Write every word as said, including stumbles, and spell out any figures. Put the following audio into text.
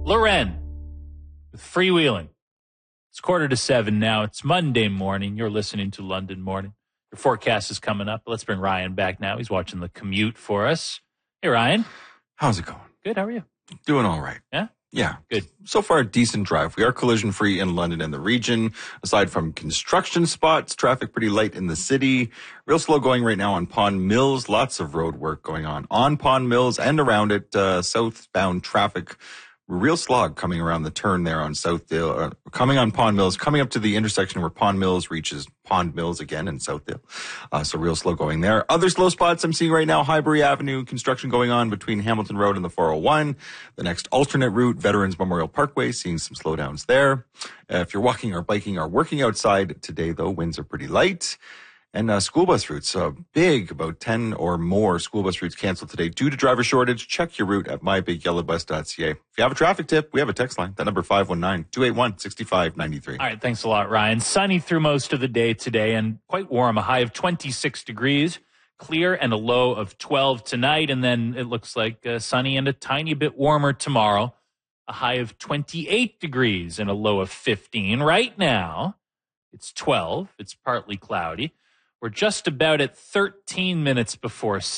Loren with Freewheeling. It's quarter to seven now. It's Monday morning. You're listening to London Morning. Your forecast is coming up. Let's bring Ryan back now. He's watching the commute for us. Hey, Ryan. How's it going? Good. How are you? Doing all right. Yeah? Yeah. Good. So far, a decent drive. We are collision-free in London and the region. Aside from construction spots, traffic pretty light in the city. Real slow going right now on Pond Mills. Lots of road work going on on Pond Mills and around it. Uh, southbound traffic. Real slog coming around the turn there on Southdale, uh, coming on Pond Mills, coming up to the intersection where Pond Mills reaches Pond Mills again in Southdale. Uh, so real slow going there. Other slow spots I'm seeing right now, Highbury Avenue, construction going on between Hamilton Road and the four oh one. The next alternate route, Veterans Memorial Parkway, seeing some slowdowns there. Uh, if you're walking or biking or working outside today, though, winds are pretty light. And uh, school bus routes, uh, big, about ten or more school bus routes canceled today due to driver shortage. Check your route at my big yellow bus dot c a. If you have a traffic tip, we have a text line. That number five one nine, two eight one, six five nine three. All right, thanks a lot, Ryan. Sunny through most of the day today and quite warm, a high of twenty-six degrees, clear and a low of twelve tonight. And then it looks like uh, sunny and a tiny bit warmer tomorrow, a high of twenty-eight degrees and a low of fifteen. Right now, it's twelve. It's partly cloudy. We're just about at thirteen minutes before